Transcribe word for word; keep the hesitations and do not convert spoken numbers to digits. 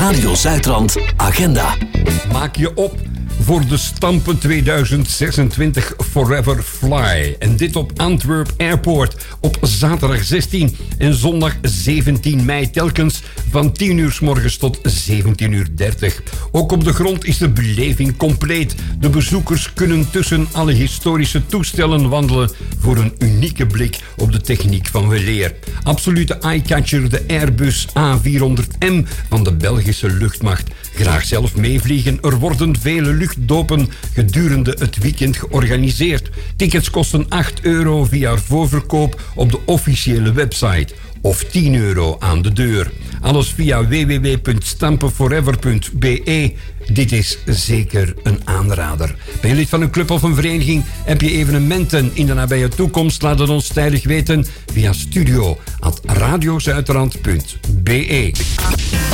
Radio Zuidrand Agenda. Maak je op voor de Stampen tweeduizend zesentwintig Forever Fly. En dit op Antwerp Airport op zaterdag zestien en zondag zeventien mei telkens van tien uur 's morgens tot zeventien uur dertig. Ook op de grond is de beleving compleet. De bezoekers kunnen tussen alle historische toestellen wandelen voor een unieke blik op de techniek van weleer. Absolute eyecatcher, de Airbus A vierhonderd M van de Belgische luchtmacht. Graag zelf meevliegen. Er worden vele luchtdopen gedurende het weekend georganiseerd. Tickets kosten acht euro via voorverkoop op de officiële website. Of tien euro aan de deur. Alles via w w w punt stampenforever punt b e. Dit is zeker een aanrader. Ben je lid van een club of een vereniging? Heb je evenementen in de nabije toekomst? Laat het ons tijdig weten via studio at radiozuidrand punt b e.